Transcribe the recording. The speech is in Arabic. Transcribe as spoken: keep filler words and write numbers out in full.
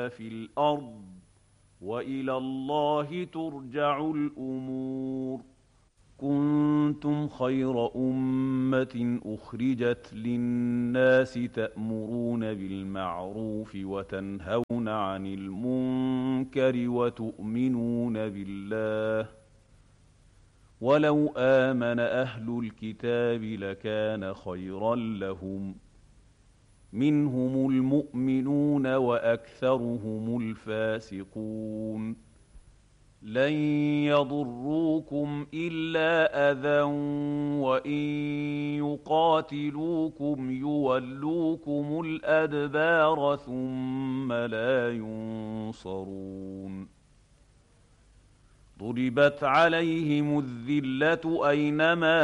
في الأرض وإلى الله ترجع الأمور. كنتم خير أمة أخرجت للناس تأمرون بالمعروف وتنهون عن المنكر وتؤمنون بالله، ولو آمن أهل الكتاب لكان خيرا لهم، منهم المؤمنون وأكثرهم الفاسقون. لن يضروكم إلا أذى وإن يقاتلوكم يولوكم الأدبار ثم لا ينصرون. ضربت عليهم الذلة أينما